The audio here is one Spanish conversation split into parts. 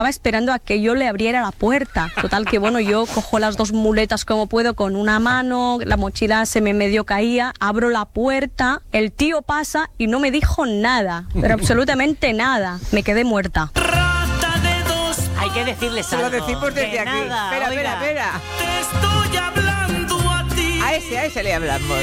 Estaba esperando a que yo le abriera la puerta. Total que bueno, yo cojo las 2 muletas como puedo con una mano, la mochila se me medio caía, abro la puerta, el tío pasa y no me dijo nada, pero absolutamente nada. Me quedé muerta. Hay que decirles Se algo. lo decimos desde aquí. Nada, Espera. Te estoy hablando a ti. A ese le hablamos.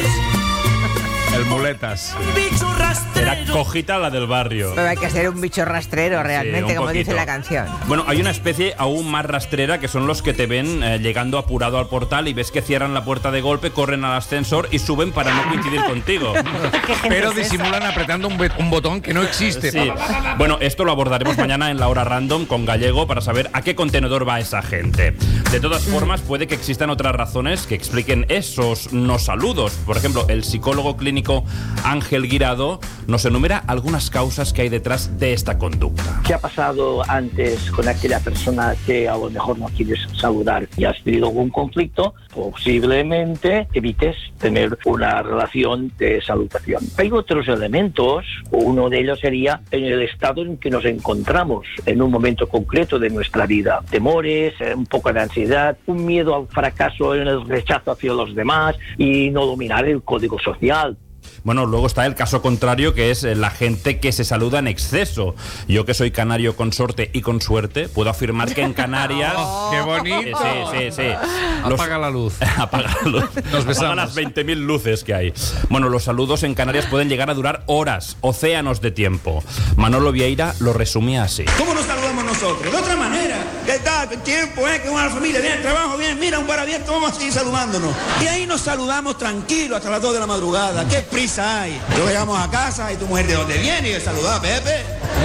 El muletas. Bicho rastrero. Era Cojita, la del barrio. Pero hay que ser un bicho rastrero realmente, un como dice poquito. la canción. Bueno, hay una especie aún más rastrera que son los que te ven llegando apurado al portal y ves que cierran la puerta de golpe, corren al ascensor y suben para no coincidir contigo. Pero disimulan apretando un botón que no existe. Sí. Bueno, esto lo abordaremos mañana en la hora random con Gallego para saber a qué contenedor va esa gente. De todas formas, puede que existan otras razones que expliquen esos no saludos. Por ejemplo, el psicólogo clínico Ángel Guirado nos enumera algunas causas que hay detrás de esta conducta. ¿Qué ha pasado antes con aquella persona que a lo mejor no quieres saludar y has tenido algún conflicto? Posiblemente evites tener una relación de salutación. Hay otros elementos, uno de ellos sería en el estado en que nos encontramos en un momento concreto de nuestra vida. Temores, un poco de ansiedad, un miedo al fracaso en el rechazo hacia los demás y no dominar el código social. Bueno, luego está el caso contrario, que es la gente que se saluda en exceso. Yo, que soy canario consorte y con suerte, puedo afirmar que en Canarias... ¡Oh, qué bonito! Sí. Apaga la luz. Apaga la luz. Nos besamos. Apaga las 20.000 luces que hay. Bueno, los saludos en Canarias pueden llegar a durar horas, océanos de tiempo. Manolo Vieira lo resumía así. ¿Cómo nos saludamos nosotros? De otra manera. ¿Qué tal? ¿Qué tiempo? Que una familia, bien, trabajo, bien, mira, un bar abierto, vamos a seguir saludándonos. Y ahí nos saludamos tranquilos hasta las 2 de la madrugada. ¿Qué prisa hay? Luego llegamos a casa y tu mujer, ¿de dónde viene? Y le saluda a Pepe.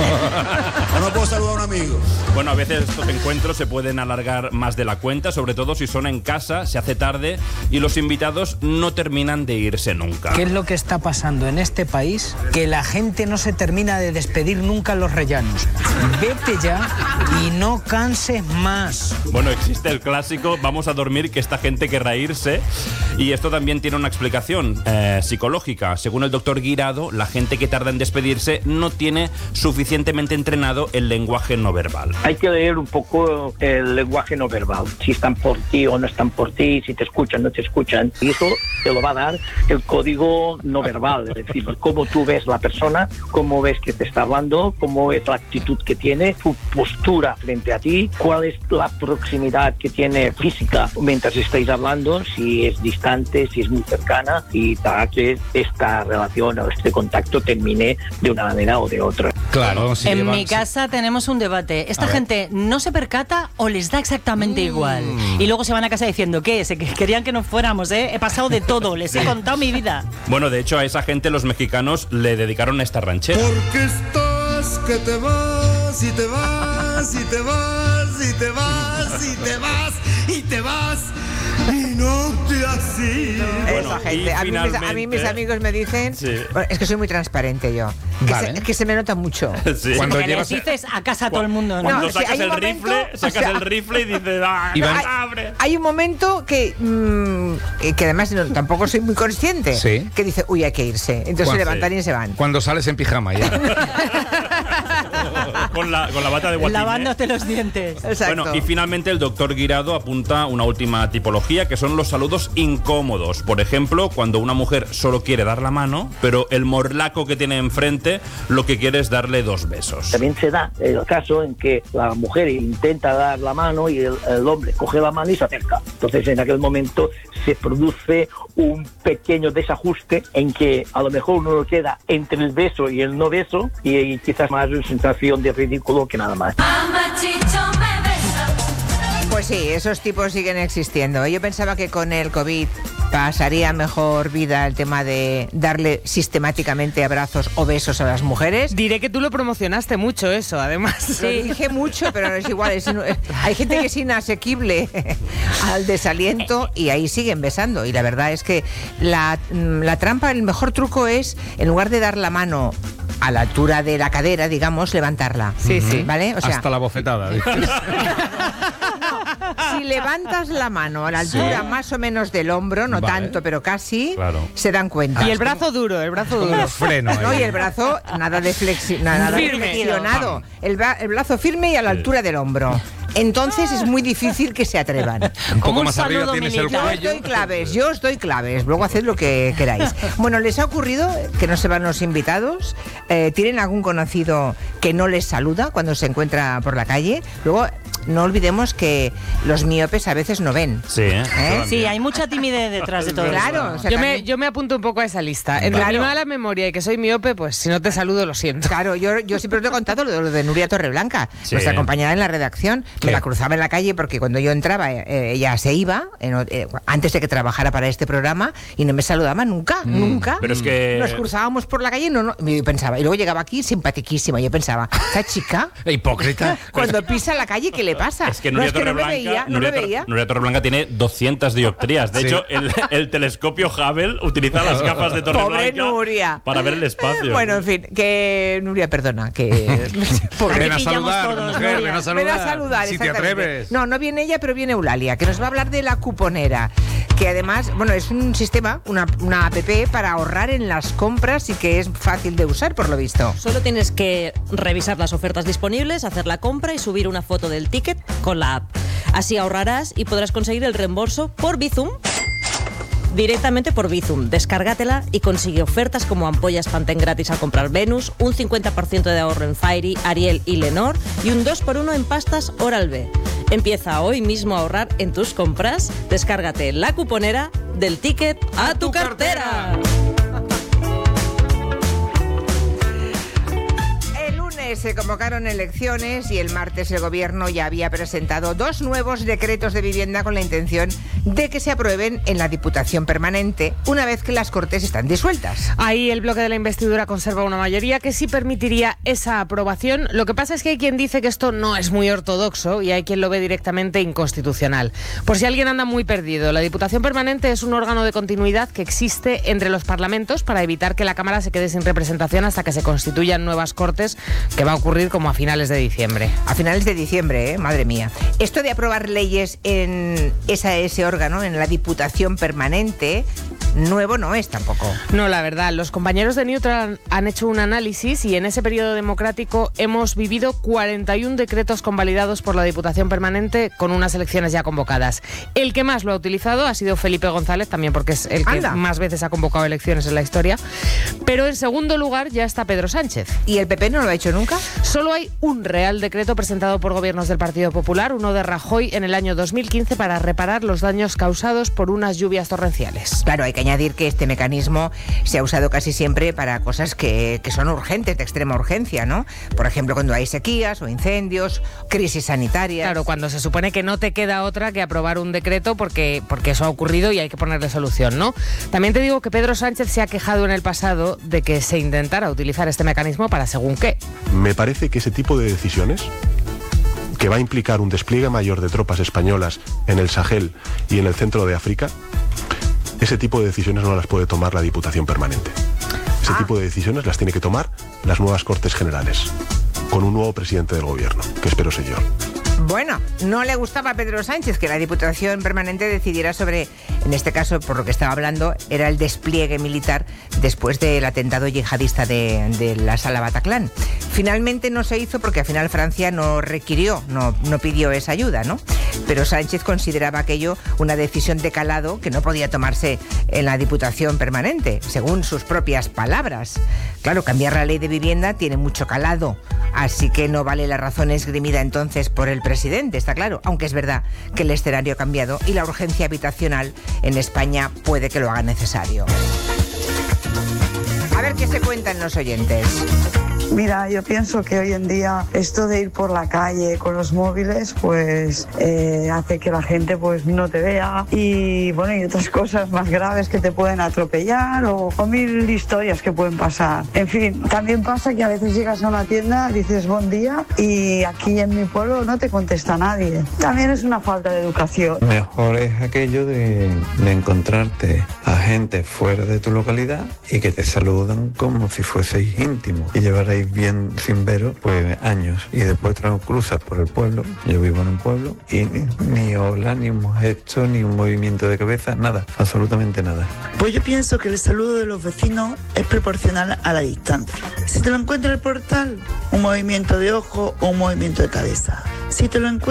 ¿O no puedo saludar a un amigo? Bueno, a veces estos encuentros se pueden alargar más de la cuenta, sobre todo si son en casa, se hace tarde y los invitados no terminan de irse nunca. ¿Qué es lo que está pasando en este país? Que la gente no se termina de despedir nunca en los rellanos. Vete ya y no canses más. Bueno, existe el clásico, vamos a dormir, que esta gente querrá irse. Y esto también tiene una explicación psicológica. Según el doctor Guirado, la gente que tarda en despedirse no tiene suficientemente entrenado el lenguaje no verbal. Hay que leer un poco el lenguaje no verbal, si están por ti o no están por ti, si te escuchan o no te escuchan. Y eso te lo va a dar el código no verbal, es decir, cómo tú ves la persona, cómo ves que te está hablando, cómo es la actitud que tiene, su postura frente a ti, cuál es la proximidad que tiene física mientras estáis hablando, si es distante, si es muy cercana, y para que esta relación o este contacto termine de una manera o de otra. Claro, sí. En mi casa tenemos un debate. ¿Esta gente no se percata o les da exactamente igual? Y luego se van a casa diciendo, ¿qué? Que querían que nos fuéramos, ¿eh? He pasado de todo, les he contado mi vida. Bueno, de hecho, a esa gente los mexicanos le dedicaron esta ranchera. Porque estás que te vas y te vas y te vas y te vas y te vas y te vas y no te así. Esa gente. A mí mis amigos me dicen, Sí. bueno, es que soy muy transparente yo, que se me nota mucho. Sí. Cuando Que les llevas... dices a casa a todo el mundo, ¿no? Cuando No, sacas sí, hay el un momento, rifle, sacas el rifle y dices, abre. Hay un momento que además tampoco soy muy consciente, Sí. que dice, uy, hay que irse. Entonces se levantan y se van. Cuando sales en pijama ya. con la bata de guatín. Lavándote los dientes. Exacto. Bueno, y finalmente el doctor Guirado apunta una última tipología, que son los saludos incómodos. Por ejemplo, cuando una mujer solo quiere dar la mano, pero el morlaco que tiene enfrente lo que quiere es darle 2 besos. También se da el caso en que la mujer intenta dar la mano y el hombre coge la mano y se acerca. Entonces, en aquel momento se produce un pequeño desajuste en que a lo mejor uno queda entre el beso y el no beso y quizás más una sensación de ridículo que nada más. Pues sí, esos tipos siguen existiendo. Yo pensaba que con el COVID pasaría mejor vida el tema de darle sistemáticamente abrazos o besos a las mujeres. Diré que tú lo promocionaste mucho eso, además. Lo dije mucho, pero no es igual. Hay gente que es inasequible al desaliento y ahí siguen besando. Y la verdad es que la trampa, el mejor truco es, en lugar de dar la mano a la altura de la cadera, digamos, levantarla. Sí, sí. ¿Vale? O sea, Hasta la bofetada. Si levantas la mano a la altura más o menos del hombro, no tanto, pero casi, se dan cuenta. Y el brazo duro, el brazo duro. Como freno. No, y el brazo nada de flexionado. El brazo firme y a la altura del hombro. Entonces es muy difícil que se atrevan. Un poco más arriba tienes el cuello. Yo os doy claves, luego haced lo que queráis. Bueno, ¿les ha ocurrido que no se van los invitados? ¿Tienen algún conocido que no les saluda cuando se encuentra por la calle? Luego, no olvidemos que los miopes a veces no ven. Sí, Sí, hay mucha timidez detrás de todo Claro, eso. o sea, Yo me apunto un poco a esa lista. Entre Claro. mi mala memoria y que soy miope, pues si no te saludo, lo siento. Claro, yo siempre os he contado lo de Nuria Torreblanca, Sí. nuestra compañera en la redacción. Me la cruzaba en la calle porque cuando yo entraba ella se iba, antes de que trabajara para este programa, y no me saludaba nunca. Pero es que... Nos cruzábamos por la calle y yo pensaba, y luego llegaba aquí simpaticísima. Yo pensaba, esta chica, Hipócrita. cuando pisa la calle, ¿qué le pasa? Es que No, Nuria que no me Torreblanca, veía, no me veía. Nuria Torreblanca tiene 200 dioptrías. De hecho, el telescopio Hubble utiliza las gafas de Torreblanca Pobre Nuria. para ver el espacio. Bueno, en fin, que Nuria, perdona, que... Pobre. Ven a pillamos saludar, todos, mujer, Nuria. ven a saludar. Ven a saludar, si te exactamente. atreves. No viene ella, pero viene Eulalia, que nos va a hablar de la cuponera, que además, bueno, es un sistema, una app para ahorrar en las compras y que es fácil de usar, por lo visto. Solo tienes que revisar las ofertas disponibles, hacer la compra y subir una foto del ticket con la app. Así ahorrarás y podrás conseguir el reembolso por Bizum. Directamente por Bizum. Descárgatela y consigue ofertas como ampollas Pantene gratis al comprar Venus, un 50% de ahorro en Fairy, Ariel y Lenor y un 2x1 en pastas Oral-B. Empieza hoy mismo a ahorrar en tus compras. Descárgate la cuponera del ticket a tu cartera. Se convocaron elecciones y el martes el gobierno ya había presentado 2 nuevos decretos de vivienda con la intención de que se aprueben en la Diputación Permanente una vez que las Cortes están disueltas. Ahí el bloque de la investidura conserva una mayoría que sí permitiría esa aprobación. Lo que pasa es que hay quien dice que esto no es muy ortodoxo y hay quien lo ve directamente inconstitucional. Por si alguien anda muy perdido, la Diputación Permanente es un órgano de continuidad que existe entre los parlamentos para evitar que la Cámara se quede sin representación hasta que se constituyan nuevas Cortes, que va a ocurrir como a finales de diciembre. A finales de diciembre, madre mía. Esto de aprobar leyes en ese órgano, en la Diputación Permanente, nuevo no es tampoco. No, la verdad, los compañeros de Neutral han hecho un análisis y en ese periodo democrático hemos vivido 41 decretos convalidados por la Diputación Permanente con unas elecciones ya convocadas. El que más lo ha utilizado ha sido Felipe González, también porque es el que más veces ha convocado elecciones en la historia. Pero en segundo lugar ya está Pedro Sánchez. ¿Y el PP no lo ha hecho nunca? Solo hay un real decreto presentado por gobiernos del Partido Popular, uno de Rajoy en el año 2015 para reparar los daños causados por unas lluvias torrenciales. Claro, hay que añadir que este mecanismo se ha usado casi siempre para cosas que son urgentes, de extrema urgencia, ¿no? Por ejemplo, cuando hay sequías o incendios, crisis sanitarias. Claro, cuando se supone que no te queda otra que aprobar un decreto porque eso ha ocurrido y hay que ponerle solución, ¿no? También te digo que Pedro Sánchez se ha quejado en el pasado de que se intentara utilizar este mecanismo para según qué. Me parece que ese tipo de decisiones, que va a implicar un despliegue mayor de tropas españolas en el Sahel y en el centro de África, ese tipo de decisiones no las puede tomar la Diputación Permanente. Ese tipo de decisiones las tiene que tomar las nuevas Cortes Generales, con un nuevo presidente del gobierno, que espero ser yo. Bueno, no le gustaba a Pedro Sánchez que la Diputación Permanente decidiera sobre, en este caso, por lo que estaba hablando, era el despliegue militar después del atentado yihadista de la Sala Bataclan. Finalmente no se hizo porque al final Francia no requirió, no pidió esa ayuda, ¿no? Pero Sánchez consideraba aquello una decisión de calado que no podía tomarse en la Diputación Permanente, según sus propias palabras. Claro, cambiar la ley de vivienda tiene mucho calado, así que no vale la razón esgrimida entonces por el presidente, está claro, aunque es verdad que el escenario ha cambiado y la urgencia habitacional en España puede que lo haga necesario. A ver qué se cuentan los oyentes. Mira, yo pienso que hoy en día esto de ir por la calle con los móviles pues hace que la gente pues no te vea y bueno, y otras cosas más graves que te pueden atropellar o mil historias que pueden pasar. En fin, también pasa que a veces llegas a una tienda, dices buen día y aquí en mi pueblo no te contesta nadie. También es una falta de educación. Mejor es aquello de encontrarte a gente fuera de tu localidad y que te saludan como si fueseis íntimos y llevar ahí bien sin veros, pues años. Y después cruzas por el pueblo, yo vivo en un pueblo, y ni hola, ni un gesto, ni un movimiento de cabeza, nada, absolutamente nada. Pues yo pienso que el saludo de los vecinos es proporcional a la distancia. Si te lo encuentras en el portal, un movimiento de ojo o un movimiento de cabeza. Si te lo encuentras